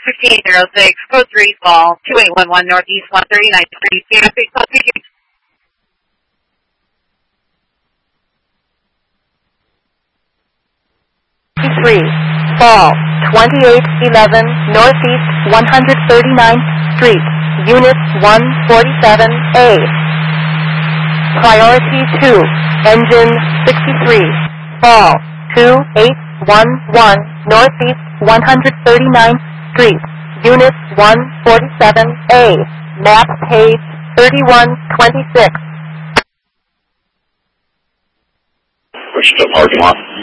5806, code 3, fall, 2811 Northeast 139th Street, Santa Fe, speaking. Fall, 2811 Northeast 139th Street, Unit 147A. Priority 2, Engine 63, Fall, 2811 Northeast 139th Street, Unit 147A, map page 3126. Push to the parking lot.